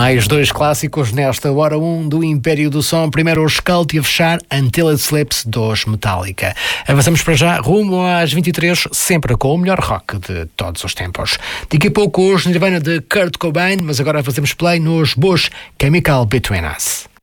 Mais dois clássicos nesta hora 1 do Império do Som. Primeiro o Cult e a fechar Until It Slips dos Metallica. Avançamos para já rumo às 23, sempre com o melhor rock de todos os tempos. Daqui a pouco os Nirvana de Kurt Cobain, mas agora fazemos play nos Bush, Chemical Between Us.